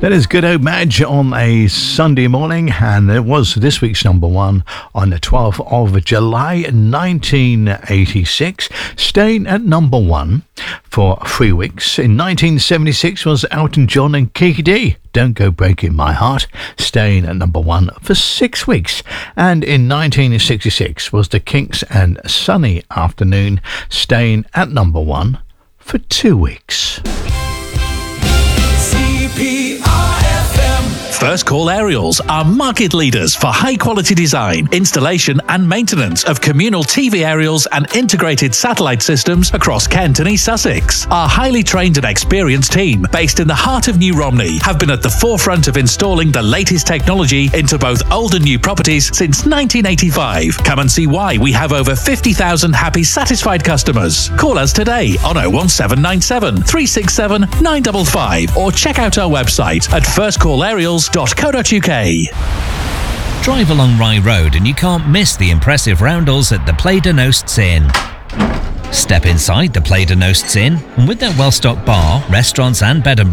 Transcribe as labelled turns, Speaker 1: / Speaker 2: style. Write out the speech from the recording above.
Speaker 1: That is Good Old Madge on a Sunday morning, and it was this week's number one on the 12th of July 1986, staying at number one for 3 weeks. In 1976 was Elton John and Kiki D, Don't Go Breaking My Heart, staying at number one for 6 weeks. And in 1966 was The Kinks and Sunny Afternoon, staying at number one for 2 weeks.
Speaker 2: First Call Aerials are market leaders for high-quality design, installation and maintenance of communal TV aerials and integrated satellite systems across Kent and East Sussex. Our highly trained and experienced team, based in the heart of New Romney, have been at the forefront of installing the latest technology into both old and new properties since 1985. Come and see why we have over 50,000 happy, satisfied customers. Call us today on 01797 367 955 or check out our website at firstcallaerials.co.uk.
Speaker 3: Drive along Rye Road and you can't miss the impressive roundels at the Play de Nosts Inn. Step inside the Play de Nosts Inn, and with their well-stocked bar, restaurants and bed and